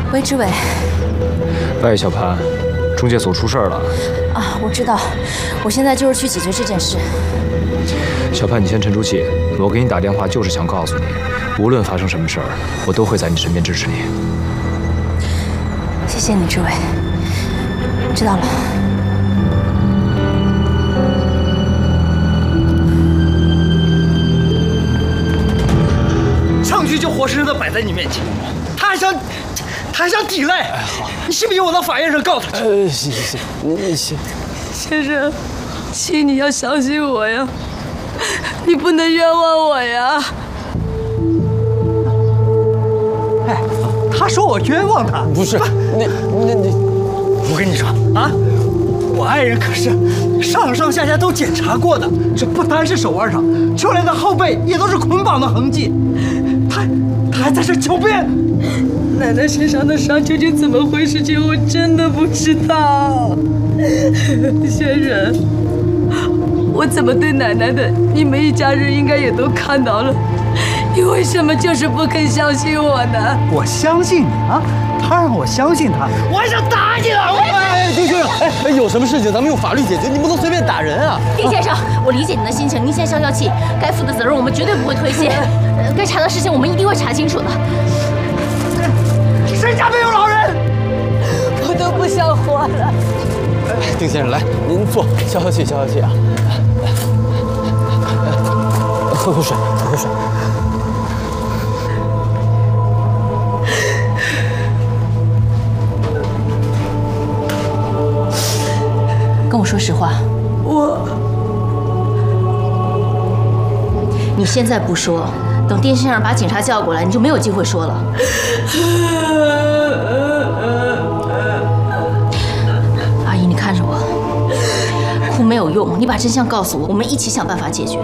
喂，志伟。 喂，小潘，中介所出事了。 啊，我知道，我现在就是去解决这件事。 小潘，你先沉住气，我给你打电话就是想告诉你，无论发生什么事儿，我都会在你身边支持你。 谢谢你，志伟。知道了。 上去就活生生的摆在你面前，他还想抵赖。哎，好，你信不信我到法院上告他去？ 行，你行。 先生，请你要相信我呀，你不能冤枉我呀。 哎，他说我冤枉他， 不是你， 我跟你说啊，我爱人可是上上下下都检查过的，这不单是手腕上，就连他后背也都是捆绑的痕迹。他还在这狡辩。 奶奶身上的伤究竟怎么回事情，我真的不知道。先生，我怎么对奶奶的，你们一家人应该也都看到了。你为什么就是不肯相信我呢？ 我相信你啊，他让我相信他，我还想打你呢！ 哎，丁先生，哎，有什么事情咱们用法律解决，你不能随便打人啊！ 丁先生，我理解您的心情，您先消消气，该负的责任我们绝对不会推卸，该查的事情我们一定会查清楚的。 谁家没有老人？ 我都不想活了。 丁先生，来，您坐，消消气啊！喝口水。 跟我说实话，你现在不说，等丁先生把警察叫过来，你就没有机会说了。阿姨，你看着我，哭没有用，你把真相告诉我，我们一起想办法解决。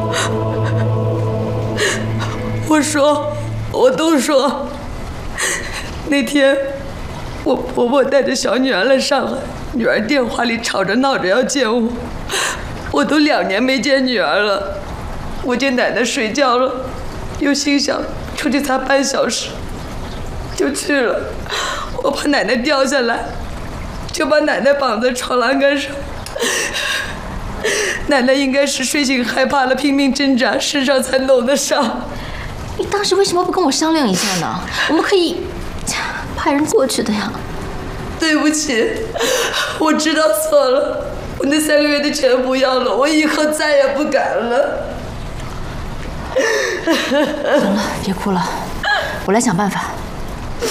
我都说。那天，我婆婆带着小女儿来上海，女儿电话里吵着闹着要见我，我都2年没见女儿了。我见奶奶睡觉了，又心想出去才半小时，就去了。我怕奶奶掉下来，就把奶奶绑在床栏杆上。奶奶应该是睡醒害怕了，拼命挣扎，身上才弄的伤。 你当时为什么不跟我商量一下呢？我们可以派人过去的呀。 对不起，我知道错了，我那3个月的钱不要了，我以后再也不敢了。 行了，别哭了，我来想办法。